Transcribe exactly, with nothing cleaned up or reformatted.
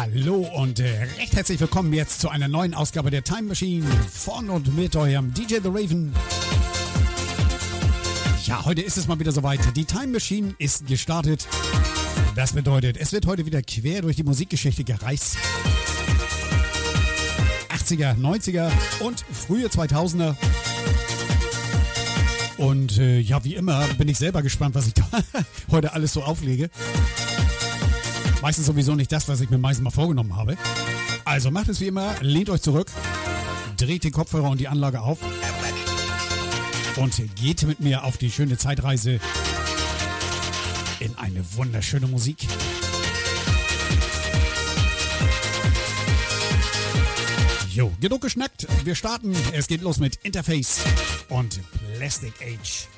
Hallo und äh, recht herzlich willkommen jetzt zu einer neuen Ausgabe der Time Machine von und mit eurem D J The Raven. Ja, heute ist es mal wieder soweit. Die Time Machine ist gestartet. Das bedeutet, es wird heute wieder quer durch die Musikgeschichte gereist. achtziger, neunziger und frühe zweitausender. Und äh, ja, wie immer bin ich selber gespannt, was ich da heute alles so auflege. Meistens sowieso nicht das, was ich mir meistens mal vorgenommen habe. Also macht es wie immer, lehnt euch zurück, dreht den Kopfhörer und die Anlage auf und geht mit mir auf die schöne Zeitreise in eine wunderschöne Musik. Jo, genug geschnackt. Wir starten. Es geht los mit Interface und Plastic Age.